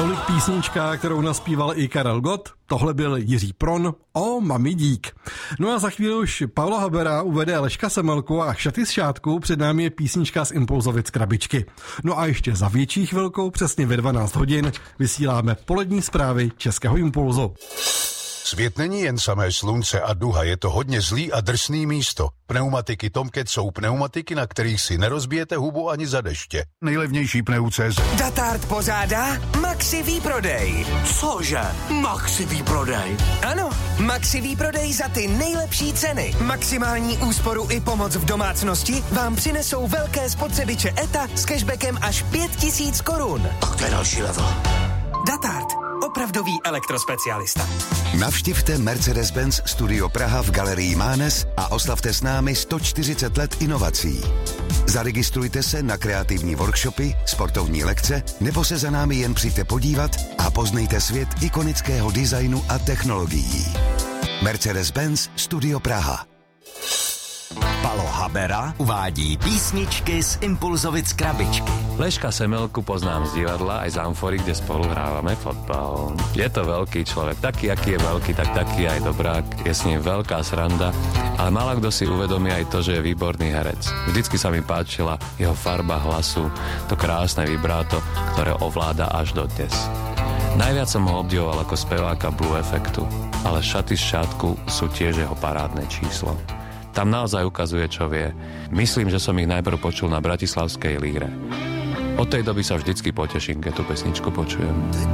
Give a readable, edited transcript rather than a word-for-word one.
Tolik písnička, kterou naspíval i Karel Gott. Tohle byl Jiří Pron o Mami dík. No a za chvíli už Paula Habera uvede Leška Semelku a Šaty z šátku, před námi je písnička z Impulzovic Krabičky. No a ještě za větší chvilkou, přesně ve 12 hodin, vysíláme polední zprávy Českého Impulzu. Svět není jen samé slunce a duha, je to hodně zlý a drsný místo. Pneumatiky Tomcat jsou pneumatiky, na kterých si nerozbijete hubu ani za deště. Nejlevnější pneu.cz. Datard pořádá Maxi výprodej. Cože? Maxi výprodej? Ano, Maxi výprodej za ty nejlepší ceny. Maximální úsporu i pomoc v domácnosti vám přinesou velké spotřebiče ETA s cashbackem až 5000 korun. Tak to je další level. Datard. Opravdový elektrospecialista. Navštivte Mercedes-Benz Studio Praha v Galerii Mánes a oslavte s námi 140 let inovací. Zaregistrujte se na kreativní workshopy, sportovní lekce nebo se za námi jen přijďte podívat a poznejte svět ikonického designu a technologií. Mercedes-Benz Studio Praha. Palo Habera uvádí písničky z Impulzovic Krabičky. Leška Semelku poznám z divadla aj z Amfory, kde spolu hrávame fotbal. Je to veľký človek, taký, aký je veľký, tak taký aj dobrák. Je s ním veľká sranda, ale málo kto si uvedomí aj to, že je výborný herec. Vždycky sa mi páčila jeho farba hlasu, to krásne vibráto, ktoré ovláda až dodnes. Najviac som ho obdivoval ako speváka Blue Effectu, ale Šaty z šátku sú tiež jeho parádne číslo. Tam naozaj ukazuje, čo vie. Myslím, že som ich najprv počul na Bratislavskej líre. Od tej doby sa vždycky poteším, keď tú pesničku počujem.